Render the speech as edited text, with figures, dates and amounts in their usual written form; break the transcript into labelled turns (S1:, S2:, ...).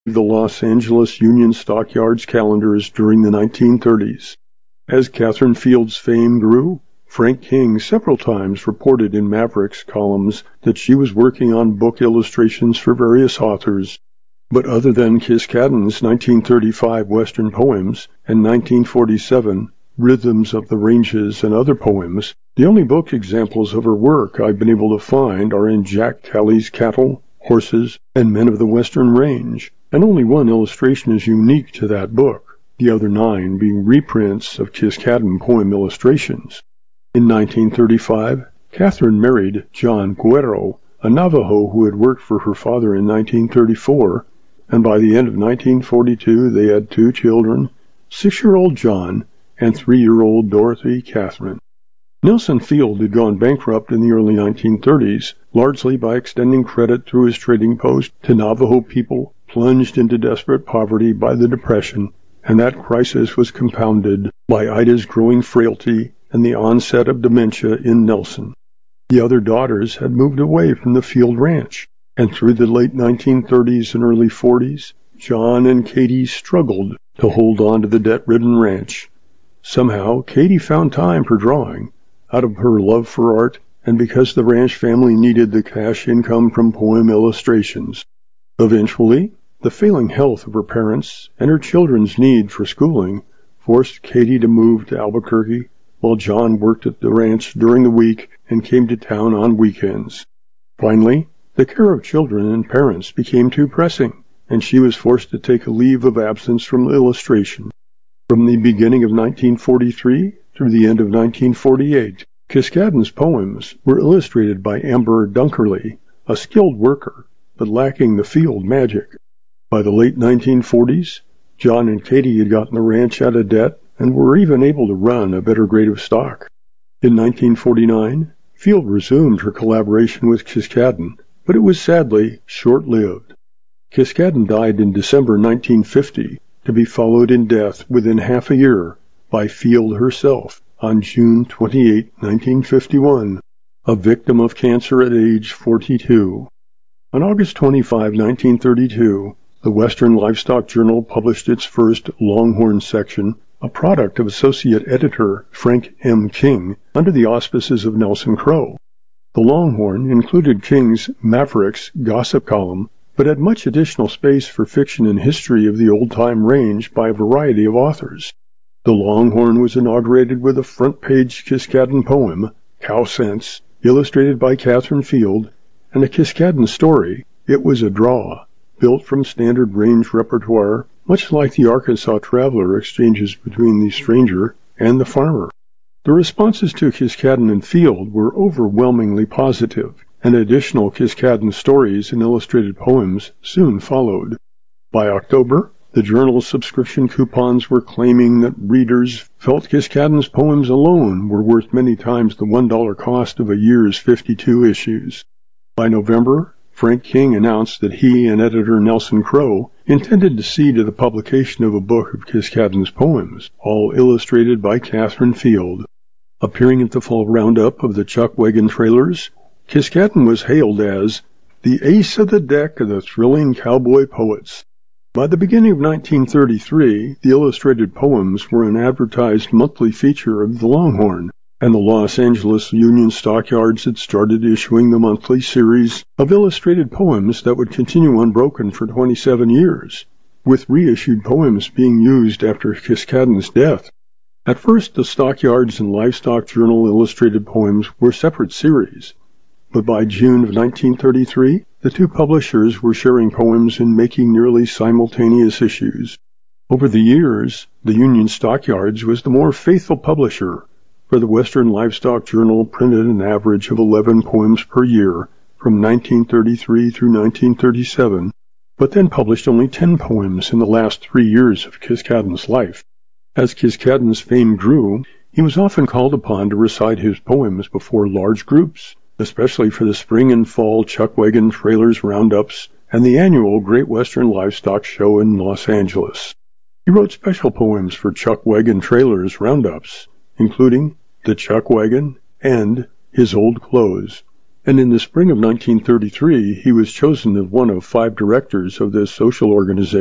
S1: the Los Angeles Union Stockyards calendars during the 1930s. As Catherine Field's fame grew, Frank King several times reported in Mavericks columns that she was working on book illustrations for various authors. But other than Kiskadden's 1935 Western poems and 1947 Rhythms of the Ranges and Other Poems, the only book examples of her work I've been able to find are in Jack Talley's Cattle, Horses, and Men of the Western Range, and only one illustration is unique to that book, the other 9 being reprints of Kiskadden poem illustrations. In 1935, Catherine married John Guerrero, a Navajo who had worked for her father in 1934, and by the end of 1942 they had 2 children, 6-year-old John and 3-year-old Dorothy Catherine. Nelson Field had gone bankrupt in the early 1930s, largely by extending credit through his trading post to Navajo people plunged into desperate poverty by the Depression, and that crisis was compounded by Ida's growing frailty and the onset of dementia in Nelson. The other daughters had moved away from the Field Ranch, and through the late 1930s and early 40s, John and Katie struggled to hold on to the debt-ridden ranch. Somehow, Katie found time for drawing, out of her love for art and because the ranch family needed the cash income from poem illustrations. Eventually, the failing health of her parents and her children's need for schooling forced Katie to move to Albuquerque, while John worked at the ranch during the week and came to town on weekends. Finally, the care of children and parents became too pressing, and she was forced to take a leave of absence from illustration. From the beginning of 1943 through the end of 1948, Kiskadden's poems were illustrated by Amber Dunkerley, a skilled worker, but lacking the field magic. By the late 1940s, John and Katie had gotten the ranch out of debt and were even able to run a better grade of stock. In 1949, Field resumed her collaboration with Kiskadden, but it was sadly short-lived. Kiskadden died in December 1950, to be followed in death within half a year by Field herself on June 28, 1951, a victim of cancer at age 42. On August 25, 1932, the Western Livestock Journal published its first Longhorn section, a product of associate editor Frank M. King, under the auspices of Nelson Crowe. The Longhorn included King's Mavericks gossip column, but had much additional space for fiction and history of the old-time range by a variety of authors. The Longhorn was inaugurated with a front-page Kiskadden poem, Cow Sense, illustrated by Catherine Field, and a Kiskadden story, It Was a Draw, built from standard range repertoire, much like the Arkansas Traveler exchanges between the stranger and the farmer. The responses to Kiskadden and Field were overwhelmingly positive, and additional Kiskadden stories and illustrated poems soon followed. By October, the journal's subscription coupons were claiming that readers felt Kiskadden's poems alone were worth many times the $1 cost of a year's 52 issues. By November, Frank King announced that he and editor Nelson Crowe intended to see to the publication of a book of Kiskadden's poems, all illustrated by Catherine Field. Appearing at the fall roundup of the Chuck Wagon Trailers, Kiskadden was hailed as the ace of the deck of the thrilling cowboy poets. By the beginning of 1933, the illustrated poems were an advertised monthly feature of the Longhorn, and the Los Angeles Union Stockyards had started issuing the monthly series of illustrated poems that would continue unbroken for 27 years, with reissued poems being used after Kiskadden's death. At first, the Stockyards and Livestock Journal illustrated poems were separate series, but by June of 1933, the two publishers were sharing poems and making nearly simultaneous issues. Over the years, the Union Stockyards was the more faithful publisher, for the Western Livestock Journal printed an average of 11 poems per year from 1933 through 1937, but then published only 10 poems in the last 3 years of Kiskadden's life. As Kiskadden's fame grew, he was often called upon to recite his poems before large groups, especially for the spring and fall Chuck Wagon Trailers roundups and the annual Great Western Livestock Show in Los Angeles. He wrote special poems for Chuck Wagon Trailers roundups, including The Chuck Wagon and His Old Clothes. and in the spring of 1933 he was chosen as one of 5 directors of this social organization.